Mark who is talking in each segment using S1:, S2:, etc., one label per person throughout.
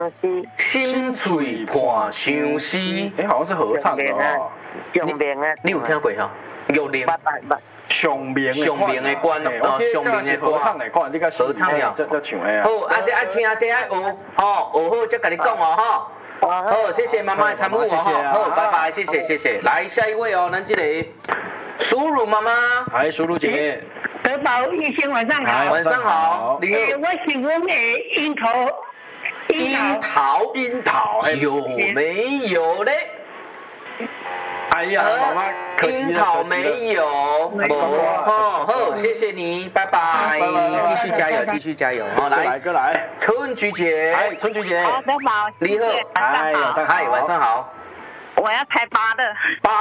S1: 心碎伴相思，
S2: 好像是合唱的哦。
S1: 你有听过哈？玉玲。
S2: 上面的关
S1: 哦，上面的
S2: 合唱的款，你个
S1: 合唱呀，
S2: 这唱的。
S1: 好，这爱听，这爱学，吼，学好再跟你讲哦，哈。好，谢谢妈妈的参与哦，哈，好，拜拜，谢谢。来下一位哦，咱这个苏汝妈妈，
S2: 来，苏汝姐，
S3: 德宝医生晚上好，
S1: 晚上好，你好。
S3: 我请问
S1: 樱桃有没有嘞？
S2: 哎呀，妈妈，
S1: 樱桃没有，好，谢谢你，拜拜，继续加油，好来，春菊姐，
S2: 春菊姐，
S3: 德宝，
S1: 你好，嗨，晚上好，
S3: 我要猜芭乐，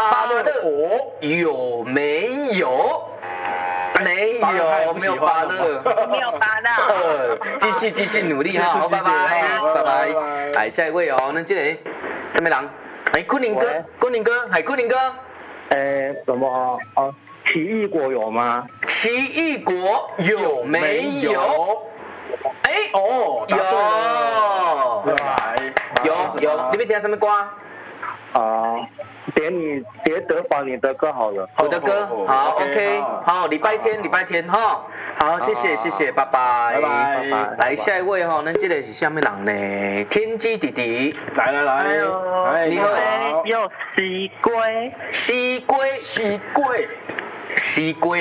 S1: 有没有？没有芭乐，
S3: 没有芭乐，
S1: 继续努力哈，好，拜拜，来下一位哦，那这个什么人？哎，昆凌哥，嗨，昆凌哥。
S4: 什么啊？奇异果有吗？
S1: 奇异果有没有？哎，有，你要听什么歌？
S4: 点德宝你的歌好了。
S1: 我的歌，好 ，OK， 好，礼拜天哈，好，谢谢，拜拜。来下一位哈，咱这个是什么人呢？天机弟弟，
S2: 来，
S1: 你好，
S3: 有西龟，
S1: 西龟，西瓜，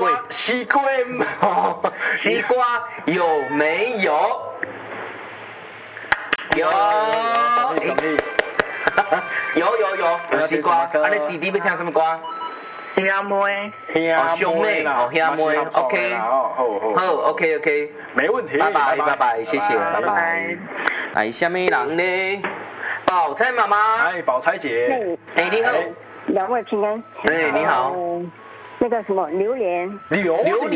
S1: 西瓜有没有？有西瓜。你弟弟要听什么歌？
S3: 兄妹，
S1: 兄妹，OK，好 ，OK，
S2: 没问题，
S1: 拜拜，谢谢，拜拜。来，下面人呢？宝钗妈妈，
S2: 宝钗姐，
S1: 你好，
S5: 两位平安。
S1: 你好。
S5: 那个什么榴莲，
S1: 有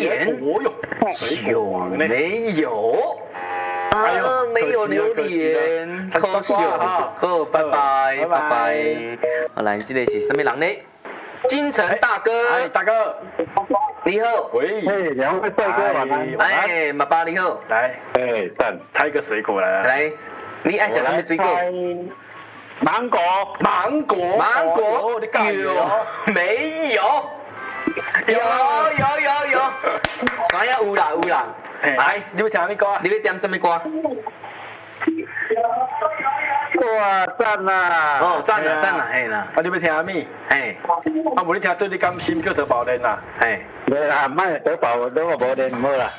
S1: 没有？没有榴莲，可惜啊！好，拜拜。好，来，这个是什么人呢？金城大哥，
S2: 大哥，
S4: 你好，
S2: 喂，
S4: 两位帅哥晚安。
S1: 爸爸你好，
S4: 来，
S2: 猜一个水果
S1: 来，你爱吃什么水果？
S4: 芒果，
S1: 有没有？有，啥呀？有啦。来，
S2: 你要听什么歌？
S1: 你要点什么歌？
S4: 哇，赞啦！
S1: 赞啦，嘿啦。
S2: 你要听什么？无你听对你甘心叫德宝莲啦。
S4: 没啦，卖德宝我都无莲唔好啦。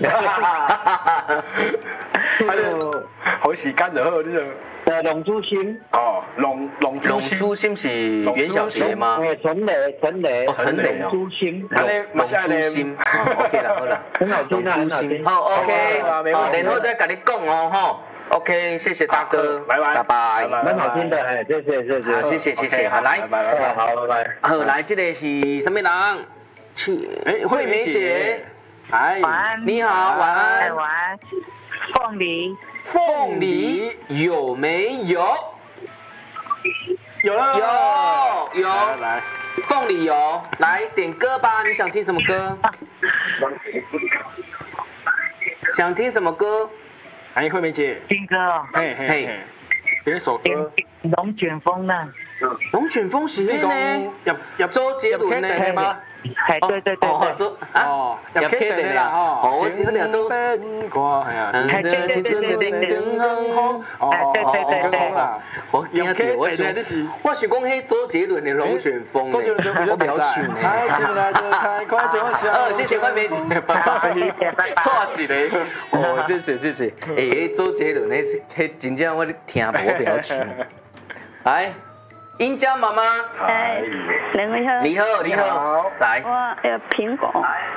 S2: 好时间就好，你就。
S4: 龙珠心。
S1: 龙珠心是元宵节吗？
S4: 陈雷。
S1: 龙珠心。OK 啦，好啦。龙珠心，好 OK，然后再跟你讲哦，哈。OK， 谢谢大哥，拜拜。
S4: 蛮好听的，谢谢。
S1: 谢谢，好来，
S4: 好，拜拜。
S1: 好来，这个是什么人？惠美姐，你好，晚安。
S3: 晚安。
S1: 凤梨有没有？
S2: 有了，
S1: 有。来，凤梨有，来点歌吧，你想听什么歌？想听什么歌？
S2: 惠美姐，
S3: 听歌哦。
S1: 嘿，
S2: 点一首歌。
S3: 龙卷风呢？
S1: 龙卷风是呢？
S2: 入
S1: 周杰伦呢吗？
S3: 对。
S1: 入 K 的啦，我听你做。
S2: 係啊，
S1: 我是講起周杰倫的龍捲風，我不要唱呢。謝謝惠美姐，拜拜。錯一個，謝謝。周杰倫迄真正我聽無，我不要唱。來。英佳妈妈，
S5: 两位好，
S1: 你好，来，
S5: 我有苹果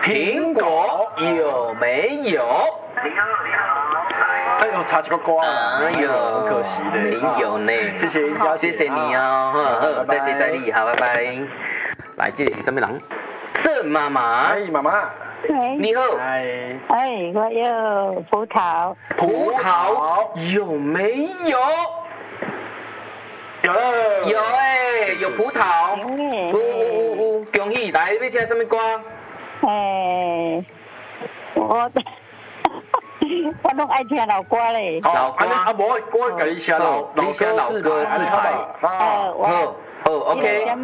S1: 有没有？
S2: 哎呦，差一个瓜，很可惜的，
S1: 没有呢。
S2: 谢谢英佳，
S1: 谢谢你哦，再接再厉，好，拜拜。来，这里是什么人？郑妈妈，
S2: 妈妈，
S1: 你好，
S5: 我有葡萄
S1: 有没有？有葡萄，恭喜！来，要听什么歌？
S5: 我我拢爱听老歌嘞。
S1: 老歌
S2: 啊，无我给你写老
S1: 你写老歌自排。好，OK。